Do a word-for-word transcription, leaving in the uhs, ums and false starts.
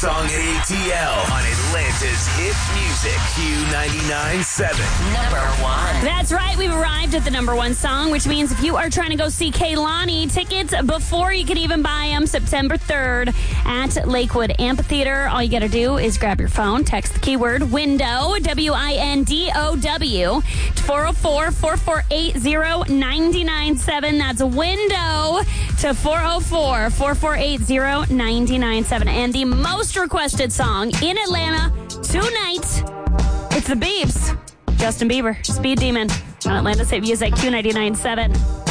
song at A T L on Atlanta's hit music, Q ninety-nine point seven. Number one. That's right. We've arrived at the number one song, which means if you are trying to go see Kehlani, tickets before you can even buy them, September third at Lakewood Amphitheater. All you got to do is grab your phone, text the keyword window, W I N D O W, to four oh four, four four eight, oh, nine nine seven. That's window to four oh four, four four eight, oh, nine nine seven. And the most requested song in Atlanta tonight, it's the Biebs. Justin Bieber, Speed Demon on Atlanta's hit music, Q ninety-nine point seven.